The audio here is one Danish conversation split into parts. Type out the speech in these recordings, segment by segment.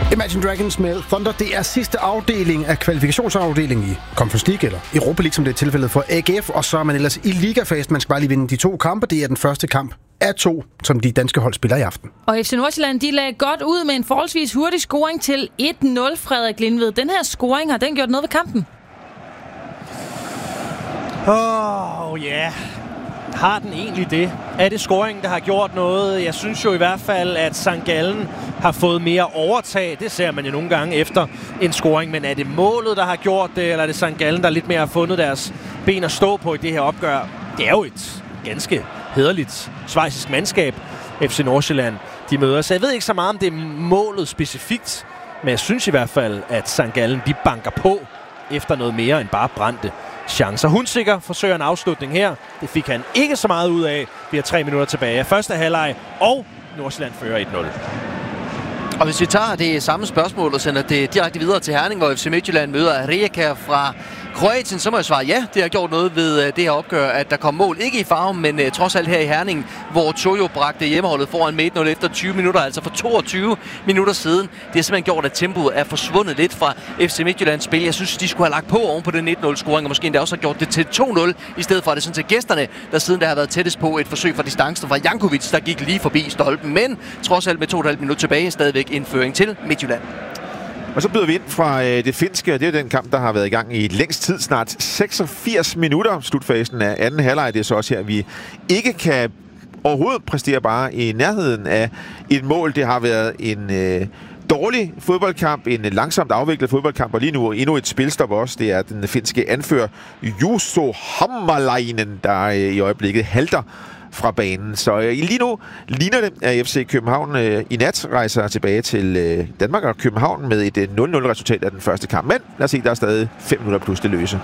Imagine Dragons med Thunder, det er sidste afdeling af kvalifikationsafdelingen i Conference League, eller Europa League, som det er tilfældet for AGF, og så er man ellers i ligafasen. Man skal bare lige vinde de 2 kampe. Det er den første kamp af 2, som de danske hold spiller i aften. Og FC Nordsjælland, de lagde godt ud med en forholdsvis hurtig scoring til 1-0, Frederik Lindved. Den her scoring, har den gjort noget ved kampen? Ja. Har den egentlig det? Er det scoringen, der har gjort noget? Jeg synes jo i hvert fald, at St. Gallen har fået mere overtag. Det ser man jo nogle gange efter en scoring. Men er det målet, der har gjort det, eller er det St. Gallen, der lidt mere har fundet deres ben at stå på i det her opgør? Det er jo et ganske hæderligt schweizisk mandskab, FC Nordsjælland, de møder. Så jeg ved ikke så meget, om det er målet specifikt. Men jeg synes i hvert fald, at St. Gallen, de banker på efter noget mere end bare brændte chancer. Hunsikker forsøger en afslutning her. Det fik han ikke så meget ud af. Vi har 3 minutter tilbage af første halvleg, og Nordsjælland fører 1-0. Og hvis vi tager det samme spørgsmål og sender det direkte videre til Herning, hvor FC Midtjylland møder Rijeka fra Kroatien, så må jeg svare ja. Det har gjort noget ved det her opgør, at der kom mål. Ikke i Farum, men trods alt her i Herning, hvor Tojo bragte hjemmeholdet foran med 1-0 efter 20 minutter, altså for 22 minutter siden. Det har simpelthen gjort, at tempoet er forsvundet lidt fra FC Midtjyllands spil. Jeg synes, de skulle have lagt på oven på den 1-0-scoring, og måske endda også har gjort det til 2-0, i stedet for at det sådan til gæsterne, der siden der har været tættest på et forsøg fra distancen fra Jankovic, der gik lige forbi stolpen. Men trods alt med 2,5 minutter tilbage, stadigvæk indføring til Midtjylland. Og så byder vi ind fra det finske, og det er den kamp, der har været i gang i længst tid, snart 86 minutter. Slutfasen af anden halvleg, det er så også her, vi ikke kan overhovedet præstere bare i nærheden af et mål. Det har været en dårlig fodboldkamp, en langsomt afviklet fodboldkamp, og lige nu endnu et spilstop også. Det er den finske anfører Juuso Hammalainen, der i øjeblikket halter fra banen. Så lige nu ligner det, at FC København i nat rejser tilbage til Danmark og København med et 0-0-resultat af den første kamp. Men lad os se, der er stadig 5 minutter plus det løse.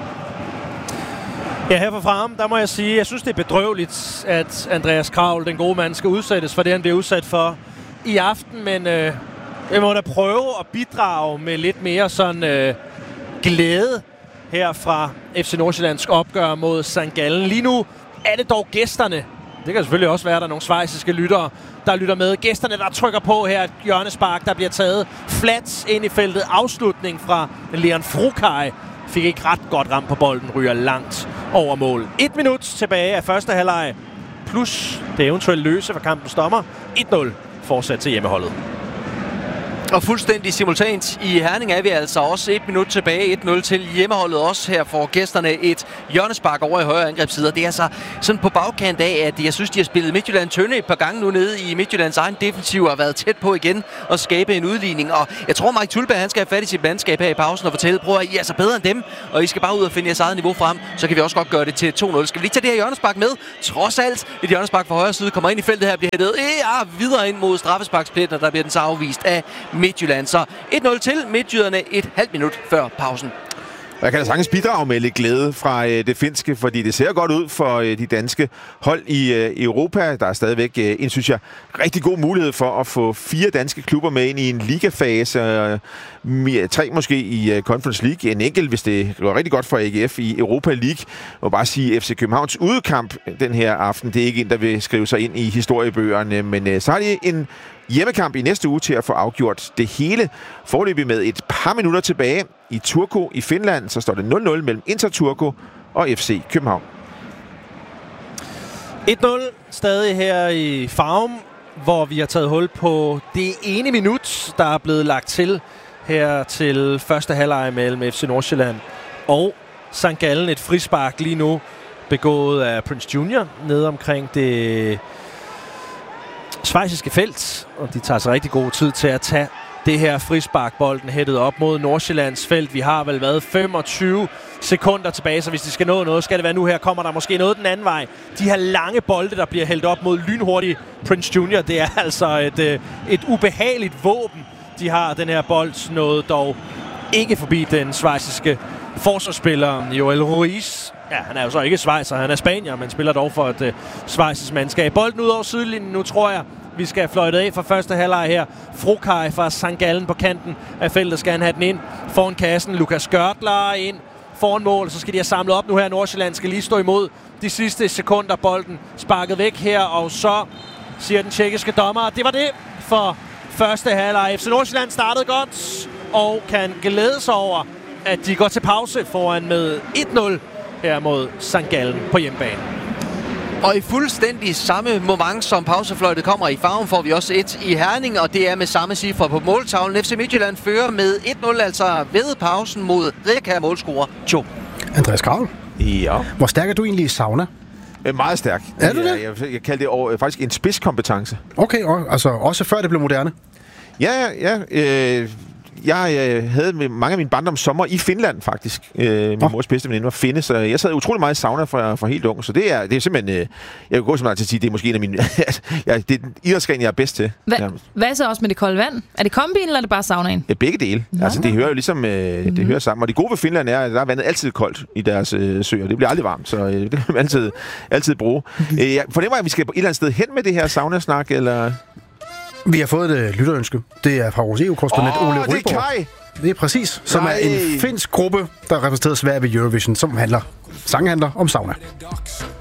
Ja, her fra Farum, der må jeg sige, jeg synes, det er bedrøveligt, at Andreas Kravl, den gode mand, skal udsættes for det, han bliver udsat for i aften. Men jeg må da prøve at bidrage med lidt mere sådan glæde her fra FC Nordsjællands opgør mod St. Gallen. Lige nu er det dog gæsterne. Det kan selvfølgelig også være, at der er nogle schweiziske lyttere, der lytter med. Gæsterne, der trykker på her, et hjørnespark, der bliver taget flat ind i feltet. Afslutning fra Leon Frukai. Fik ikke ret godt ramt på bolden, ryger langt over mål. 1 minut tilbage af første halvleg, plus det eventuelt løse for kampens dommer. 1-0 fortsat til hjemmeholdet. Og fuldstændig simultant i Herning er vi altså også 1 minut tilbage. 1-0 til hjemmeholdet også. Her får gæsterne et hjørnespark over i højre angrebsside. Det er altså sådan på bagkant af, at jeg synes, de har spillet Midtjylland tynde et par gange nu nede i Midtjyllands egen defensiv og har været tæt på igen at skabe en udligning. Og jeg tror, Mike Thulberg, han skal have fat i sit mandskab her i pausen og fortælle, prøv at I er altså bedre end dem, og I skal bare ud og finde jeres eget niveau frem. Så kan vi også godt gøre det til 2-0. Skal vi lige tage det her hjørnespark med? Trods alt et hjørnespark fra højre side kommer ind i feltet her, bliver hættet videre ind mod straffesparkspletten, og der bliver den så afvist af Midtjylland. Så 1-0 til Midtjyderne et halvt minut før pausen. Jeg kan da sagtens bidrage med lidt glæde fra det finske, fordi det ser godt ud for de danske hold i Europa. Der er stadigvæk en, synes jeg, rigtig god mulighed for at få 4 danske klubber med ind i en ligafase. 3 måske i Conference League. En enkelt, hvis det går rigtig godt for AGF i Europa League. Jeg må bare sige, FC Københavns udekamp den her aften, det er ikke en, der vil skrive sig ind i historiebøgerne, men så har de en hjemmekamp i næste uge til at få afgjort det hele. Foreløbig med et par minutter tilbage i Turku i Finland, så står det 0-0 mellem Inter Turku og FC København. 1-0 stadig her i Farum, hvor vi har taget hul på det ene minut, der er blevet lagt til her til første halvleg mellem FC Nordsjælland og St. Gallen. Et frispark lige nu begået af Prince Junior nede omkring det schweiziske felt, og de tager sig rigtig god tid til at tage det her frispark. Bolden hættet op mod Nordsjællands felt. Vi har vel været 25 sekunder tilbage, så hvis de skal nå noget, skal det være nu. Her kommer der måske noget den anden vej. De her lange bolde, der bliver hældt op mod lynhurtig Prince Junior, det er altså et ubehageligt våben, de har. Den her bold nåede dog ikke forbi den schweiziske forsvarsspiller Joel Ruiz. Ja, han er jo så ikke schweizer, han er spanier, men spiller dog for et schweizisk mandskab. Bolden ud over sidelinjen nu, tror jeg. Vi skal have fløjtet af fra første halvleg her. Frukai fra St. Gallen på kanten af feltet skal han have den ind foran kassen. Lukas Görtler ind foran mål. Så skal de have samlet op nu her. Nordsjælland skal lige stå imod de sidste sekunder. Bolden sparket væk her, og så siger den tjekkiske dommer, det var det for første halvleg. FC Nordsjælland startede godt og kan glæde sig over, at de går til pause foran med 1-0 her mod St. Gallen på hjemmebane. Og i fuldstændig samme moment, som pausefløjtet kommer i farven, får vi også et i Herning, og det er med samme cifre på måltavlen. FC Midtjylland fører med 1-0, altså ved pausen mod Rijeka målscorer Jo. Andreas Kravl, Ja. hvor stærk er du egentlig i sauna? Meget stærk. Er du det? Jeg kalder det faktisk en spidskompetence. Okay, altså også før det blev moderne. Ja. Jeg havde mange af mine barndoms sommer i Finland, faktisk. Min mors bedste veninde var finne, så jeg sad utrolig meget i sauna fra helt ung. Så det er simpelthen... jeg kan gå så meget til at sige, det er måske en af mine... det er den idrætsgren, jeg er bedst til. Hvad så også med det kolde vand? Er det kombien, eller er det bare saunaen? Ja, begge dele. Ja. Altså, det hører jo ligesom... det hører sammen. Og det gode ved Finland er, at der er vandet altid koldt i deres søer. Det bliver aldrig varmt, så det kan man altid bruge. Jeg fornemmer, at vi skal et eller andet sted hen med det her saunasnak, eller... Vi har fået et lytterønske. Det er fra vores EU-korrespondent Ole Ryborg. Det er Kai! Det er præcis, som er en finsk gruppe, der repræsenterer Sverige ved Eurovision, som sanghandler om sauna.